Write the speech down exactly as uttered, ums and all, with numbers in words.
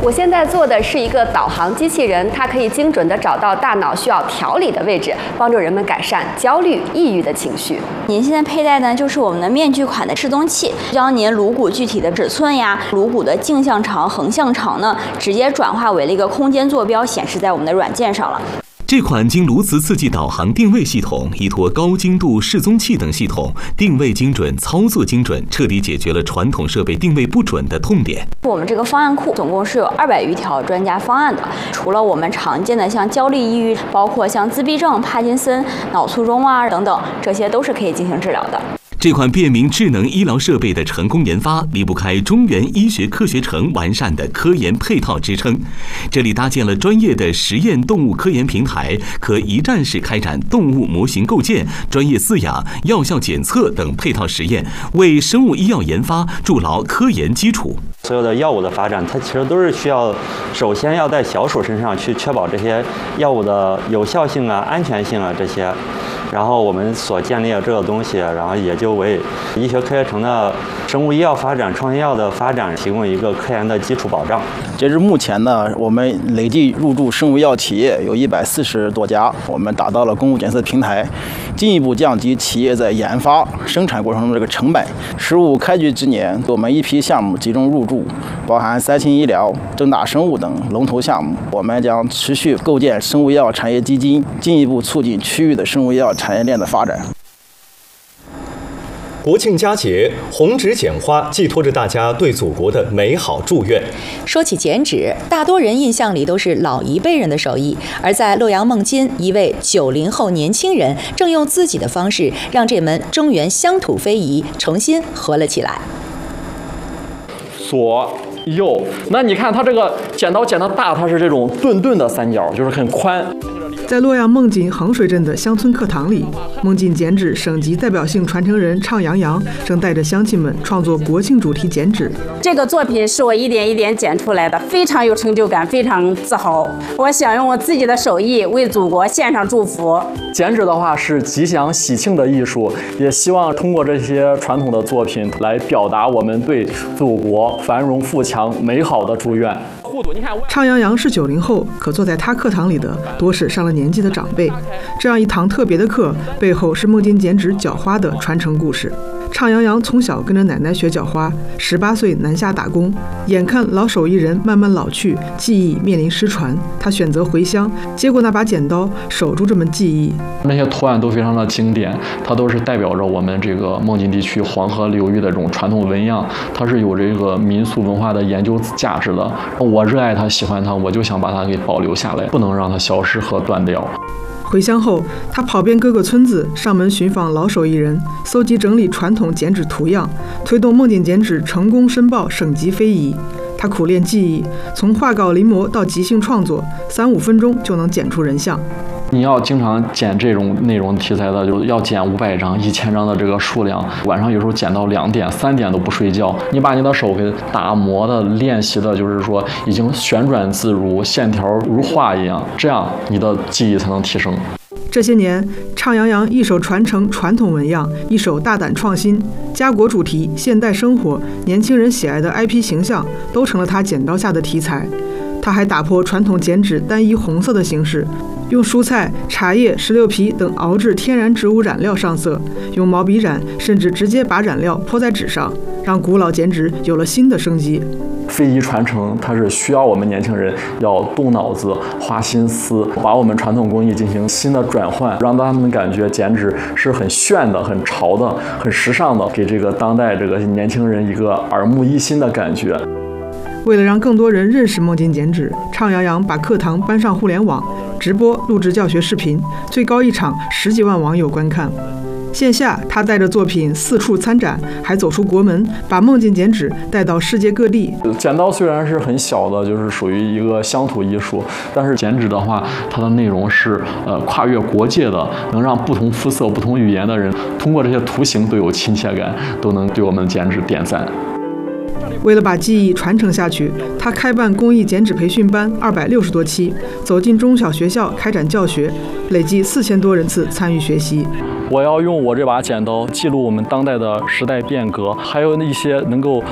我现在做的是一个导航机器人，它可以精准地找到大脑需要调理的位置，帮助人们改善焦虑、抑郁的情绪。 您现在佩戴的就是我们的面具款的示踪器，将您颅骨具体的尺寸呀、颅骨的径向长、横向长呢，直接转化为了一个空间坐标，显示在我们的软件上了。 这款经颅磁刺激导航定位系统依托高精度示踪器等系统，定位精准、操作精准，彻底解决了传统设备定位不准的痛点。 我们这个方案库总共是有二百余条专家方案的，除了我们常见的像焦虑、抑郁，包括像自闭症、帕金森、脑卒中啊等等，这些都是可以进行治疗的。 这款便民智能医疗设备的成功研发，离不开中原医学科学城完善的科研配套支撑。这里搭建了专业的实验动物科研平台，可一站式开展动物模型构建、专业饲养、药效检测等配套实验，为生物医药研发筑牢科研基础。 所有的药物的发展，它其实都是需要，首先要在小鼠身上去确保这些药物的有效性啊、安全性啊这些。然后我们所建立的这个东西，然后也就为医学科学城的生物医药发展、创新药的发展提供一个科研的基础保障。 截至目前呢，我们累计入驻生物医药企业有一百四十多家，我们打造了公共检测平台，进一步降低企业在研发、生产过程中的这个成本。十五开局之年，我们一批项目集中入驻，包含三星医疗、正大生物等龙头项目。我们将持续构建生物医药产业基金，进一步促进区域的生物医药产业链的发展。 国庆佳节，红纸剪花寄托着大家对祖国的美好祝愿。 说起剪纸，大多人印象里都是老一辈人的手艺，而在洛阳孟津，一位九零后年轻人正用自己的方式，让这门中原乡土非遗重新活了起来。 左右，那你看它这个剪刀剪的大，它是这种钝钝的三角，就是很宽。 在洛阳孟津衡水镇的乡村课堂里，孟津剪纸省级代表性传承人畅阳阳正带着乡亲们创作国庆主题剪纸。 这个作品是我一点一点剪出来的，非常有成就感，非常自豪。我想用我自己的手艺为祖国献上祝福。 剪纸的话是吉祥喜庆的艺术，也希望通过这些传统的作品来表达我们对祖国繁荣富强美好的祝愿。 畅阳阳是九零后，可坐在他课堂里的多是上了年纪的长辈。这样一堂特别的课，背后是孟津剪纸绞花的传承故事。畅阳阳从小跟着奶奶学绞花，十八岁南下打工，眼看老手艺人慢慢老去，技艺面临失传，他选择回乡，接过那把剪刀，守住这门技艺。 那些图案都非常的经典，它都是代表着我们这个孟津地区黄河流域的这种传统纹样，它是有这个民俗文化的研究价值的。我热爱它，喜欢它，我就想把它给保留下来，不能让它消失和断掉。 回乡后，他跑遍各个村子，上门寻访老手艺人，搜集整理传统剪纸图样，推动孟津剪纸成功申报省级非遗。他苦练技艺，从画稿临摹到即兴创作，三五分钟就能剪出人像。 你要经常剪这种内容题材的，就要剪五百张、一千张的这个数量。晚上有时候剪到两点、三点都不睡觉。你把你的手给打磨的、练习的，就是说已经旋转自如，线条如画一样，这样你的技艺才能提升。 这些年，畅阳阳一手传承传统纹样，一手大胆创新，家国主题、现代生活、年轻人喜爱的 I P 形象，都成了他剪刀下的题材。他还打破传统剪纸单一红色的形式，用蔬菜、茶叶、石榴皮等熬制天然植物染料上色，用毛笔染，甚至直接把染料泼在纸上，让古老剪纸有了新的生机。 非遗传承，它是需要我们年轻人要动脑子、花心思，把我们传统工艺进行新的转换，让他们感觉剪纸是很炫的、很潮的、很时尚的，给这个当代这个年轻人一个耳目一新的感觉。 为了让更多人认识孟津剪纸，畅阳阳把课堂搬上互联网，直播录制教学视频，最高一场十几万网友观看。线下，他带着作品四处参展，还走出国门，把孟津剪纸带到世界各地。 剪刀虽然是很小的，就是属于一个乡土艺术，但是剪纸的话，它的内容是呃跨越国界的，能让不同肤色、不同语言的人通过这些图形都有亲切感，都能对我们剪纸点赞。 为了把技艺传承下去，他开办工艺剪纸培训班二百六十多期，走进中小学校开展教学，累计四千多人次参与学习。 我要用我这把剪刀记录我们当代的时代变革，还有一些能够